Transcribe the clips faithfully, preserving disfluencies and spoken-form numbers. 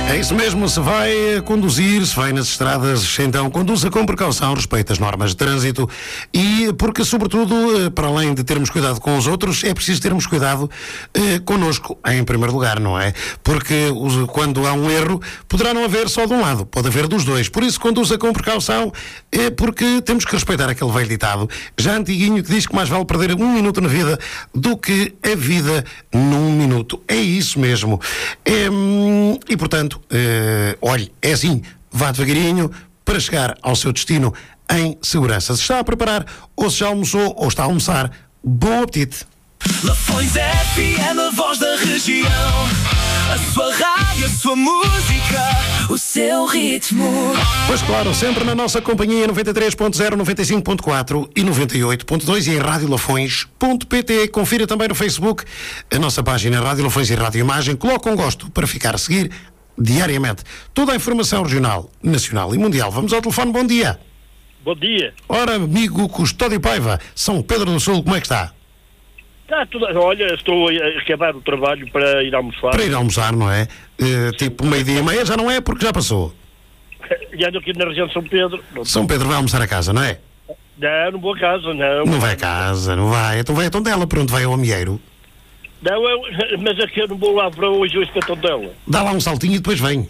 É isso mesmo, se vai conduzir, se vai nas estradas, então conduza com precaução, respeite as normas de trânsito e porque, sobretudo, para além de termos cuidado com os outros, é preciso termos cuidado eh, connosco, em primeiro lugar, não é? Porque os, quando há um erro, poderá não haver só de um lado, pode haver dos dois. Por isso, conduza com precaução, eh, porque temos que respeitar aquele velho ditado, já antiguinho, que diz que mais vale perder um minuto na vida do que a vida num minuto. É isso mesmo. É, e, portanto, Uh, olhe, é assim, vá devagarinho para chegar ao seu destino em segurança. Se está a preparar, ou se já almoçou, ou está a almoçar, bom apetite. Lafões F M, a voz da região. A sua rádio, a sua música, o seu ritmo. Pois claro, sempre na nossa companhia noventa e três ponto zero, noventa e cinco ponto quatro e noventa e oito ponto dois e em rádio lafões ponto pt. Confira também no Facebook a nossa página Rádio Lafões e Rádio Imagem. Coloque um gosto para ficar a seguir diariamente toda a informação regional, nacional e mundial. Vamos ao telefone, bom dia. Bom dia. Ora, amigo Custódio Paiva, São Pedro do Sul, como é que está? Está tudo, olha, estou a acabar o trabalho para ir almoçar. Para ir almoçar, não é? Uh, tipo meio-dia e meia já não é, porque já passou. E ando aqui na região de São Pedro. São Pedro vai almoçar a casa, não é? Não, não vou a casa, não. Não vai a casa, não vai. Então vai a Tondela, para onde vai ao Amieiro? Não, eu, mas é que eu não vou lá para hoje, hoje para Tondela. Dá lá um saltinho e depois vem.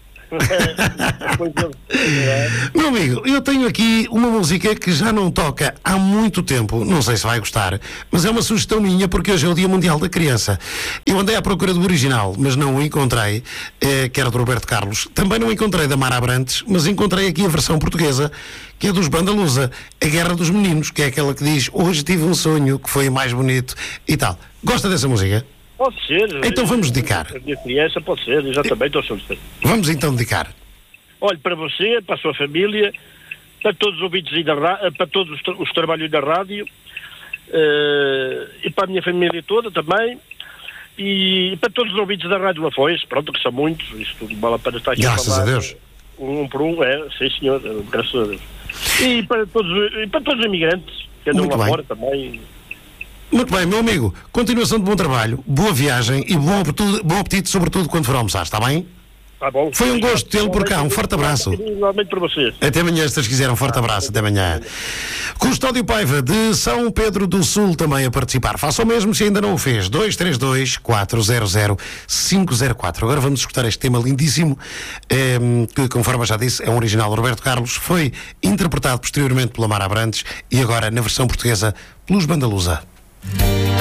Meu amigo, eu tenho aqui uma música que já não toca há muito tempo, não sei se vai gostar, mas é uma sugestão minha porque hoje é o Dia Mundial da Criança. Eu andei à procura do original, mas não o encontrei, eh, que era do Roberto Carlos. Também não encontrei da Mara Abrantes, mas encontrei aqui a versão portuguesa, que é dos Banda Lusa, A Guerra dos Meninos, que é aquela que diz: hoje tive um sonho que foi mais bonito e tal. Gosta dessa música? Pode ser. Então vamos dedicar. A minha criança pode ser, exatamente. Vamos então dedicar. Olha, para você, para a sua família, para todos os ouvintes aí da rádio, para todos os, tra os trabalhos da rádio, uh, e para a minha família toda também, e para todos os ouvintes da Rádio Lafões, pronto, que são muitos, isto tudo vale a pena estar aqui. Graças a, a Deus. Um, um por um, é, sim senhor, graças a Deus. E para todos, e para todos os imigrantes que andam lá fora também. Muito bem, meu amigo, continuação de bom trabalho, boa viagem e bom apetite, bom apetite, sobretudo quando for almoçar, está bem? Está bom. Foi um gosto tê-lo por cá, um forte abraço. Igualmente para vocês. Até amanhã, se vocês quiserem, um forte abraço, até amanhã. Custódio Paiva, de São Pedro do Sul, também a participar. Faça o mesmo se ainda não o fez. dois três dois, quatro zero zero, cinco zero quatro. Agora vamos escutar este tema lindíssimo, eh, que, conforme já disse, é um original do Roberto Carlos, foi interpretado posteriormente pela Mara Abrantes e agora, na versão portuguesa, pelos Banda Lusa.